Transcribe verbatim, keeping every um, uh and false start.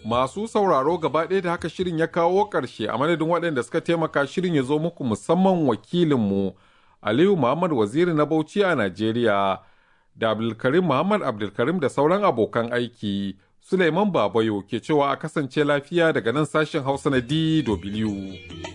Masu sauraro gaba ɗaya da haka shirin ya kawo ƙarshe a madadin waɗanda suka taimaka shirin ya zo muku musamman wakilinmu Aliyu Muhammad Waziri na Bauchi a Najeriya da Abdulkarim Muhammad Abdulkarim da sauran abokan aiki. Suleiman Babayo ke cewa a kasance lafiya daga nan sashen Hausa na D W.